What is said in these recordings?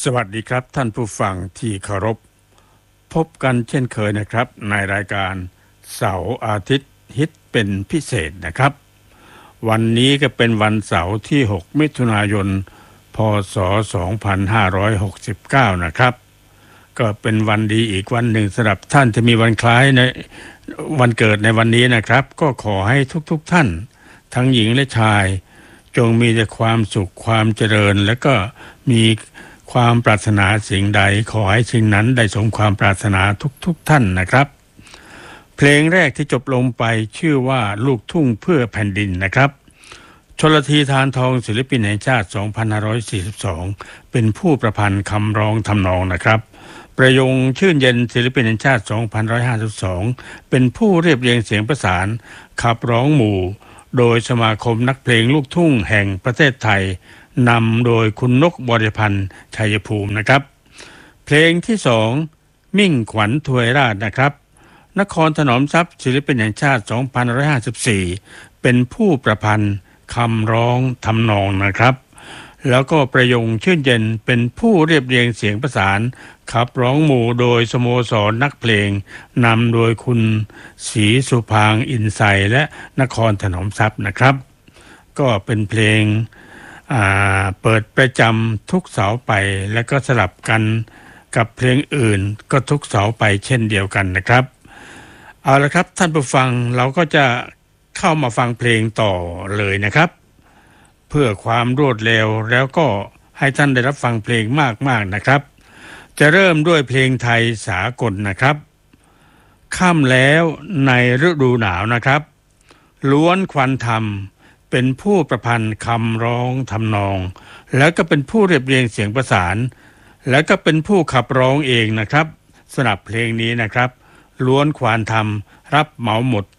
สวัสดีครับท่านผู้ฟังที่เคารพพบกันเช่นเคยนะครับในรายการเสาร์อาทิตย์ฮิตเป็นพิเศษนะครับวันนี้ก็เป็นวันเสาร์ที่6มิถุนายนพศ2569นะครับก็เป็นวันดีอีกวันหนึ่งสำหรับท่านที่มีวันคล้ายในวันเกิดในวันนี้นะครับก็ขอให้ทุกท่านทั้งหญิงและชายจงมีแต่ความสุขความเจริญและก็มีความปรารถนาสิ่งใดขอให้สิ่งนั้นได้สมความปรารถนาทุกท่านนะครับเพลงแรกที่จบลงไปชื่อว่าลูกทุ่งเพื่อแผ่นดินนะครับชลธีธารทองศิลปินแห่งชาติ2542เป็นผู้ประพันธ์คำร้องทำนองนะครับประยงชื่นเย็นศิลปินแห่งชาติ2552เป็นผู้เรียบเรียงเสียงประสานขับร้องหมู่โดยสมาคมนักเพลงลูกทุ่งแห่งประเทศไทยนำโดยคุณนกบริพันธ์ชัยภูมินะครับเพลงที่2มิ่งขวัญถวยราชนะครับนครถนอมทรัพย์ศิลปินแห่งชาติ2554เป็นผู้ประพันธ์คำร้องทำนองนะครับแล้วก็ประยงชื่นเย็นเป็นผู้เรียบเรียงเสียงประสานขับร้องหมู่โดยสโมสรนักเพลงนำโดยคุณศรีสุพางค์อินไซและนครถนอมทรัพย์นะครับก็เป็นเพลงเปิดประจำทุกเสาร์ไปและก็สลับกันกับเพลงอื่นก็ทุกเสาร์ไปเช่นเดียวกันนะครับเอาละครับท่านผู้ฟังเราก็จะเข้ามาฟังเพลงต่อเลยนะครับเพื่อความรวดเร็วแล้วก็ให้ท่านได้รับฟังเพลงมากๆนะครับจะเริ่มด้วยเพลงไทยสากลนะครับค่ำแล้วในฤดูหนาวนะครับล้วนควันธรรมเป็นผู้ประพันธ์คำร้องทำนองแล้วก็เป็นผู้เรียบเรียงเสียงประสานแล้วก็เป็นผู้ขับร้องเองนะครับสำหรับเพลงนี้นะครับล้วนควานทำรับเหมาหมด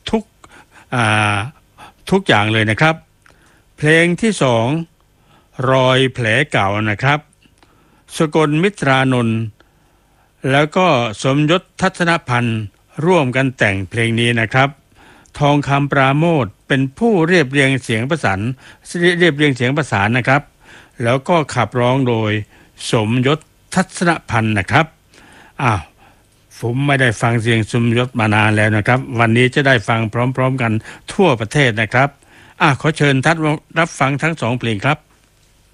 ทุกอย่างเลยนะครับเพลงที่2รอยแผลเก่านะครับสกลมิตรานนท์แล้วก็สมยศทัศนพันธ์ร่วมกันแต่งเพลงนี้นะครับทองคำปราโมทย์เป็นผู้เรียบเรียงเสียงประสานนะครับแล้วก็ขับร้องโดยสมยศทัศนพันธ์นะครับผมไม่ได้ฟังเสียงสมยศมานานแล้วนะครับวันนี้จะได้ฟังพร้อมๆกันทั่วประเทศนะครับขอเชิญท่านรับฟังทั้ง2เพลงครับ